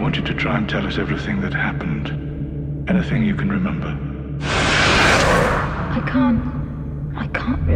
want you to try and tell us everything that happened. Anything you can remember. I can't